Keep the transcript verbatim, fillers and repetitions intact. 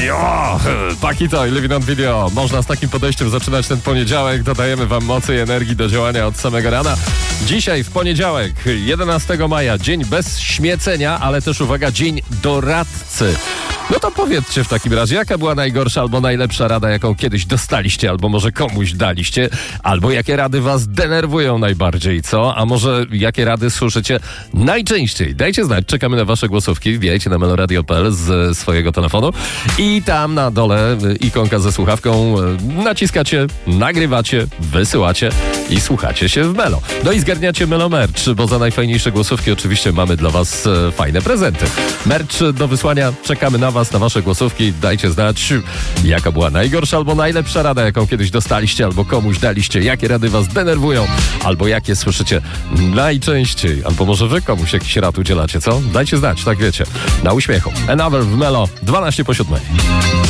Jo, Pakito i Living on Video. Można z takim podejściem zaczynać ten poniedziałek. Dodajemy wam mocy i energii do działania od samego rana. Dzisiaj w poniedziałek, jedenastego maja, dzień bez śmiecenia, ale też uwaga, dzień doradcy. No to powiedzcie w takim razie, jaka była najgorsza albo najlepsza rada, jaką kiedyś dostaliście, albo może komuś daliście, albo jakie rady was denerwują najbardziej, co? A może jakie rady słyszycie najczęściej? Dajcie znać, czekamy na wasze głosówki, wbijajcie na meloradio kropka p l z swojego telefonu i tam na dole ikonka ze słuchawką, naciskacie, nagrywacie, wysyłacie i słuchacie się w Melo. No i zgarniacie Melo Merch, bo za najfajniejsze głosówki oczywiście mamy dla was fajne prezenty. Merch do wysłania, czekamy na was, na wasze głosówki. Dajcie znać, jaka była najgorsza albo najlepsza rada, jaką kiedyś dostaliście albo komuś daliście, jakie rady was denerwują, albo jakie słyszycie najczęściej, albo może wy komuś jakiś rad udzielacie, co? Dajcie znać, tak wiecie. Na uśmiechu. Another w Melo, dwanaście po siódmej.